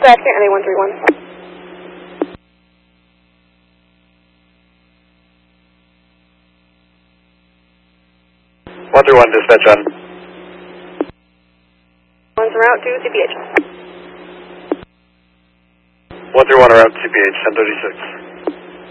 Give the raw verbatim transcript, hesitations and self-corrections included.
dispatch, L A one three one. one three one, dispatch on. One's en route to C P H. one three one, route C P H, ten thirty-six.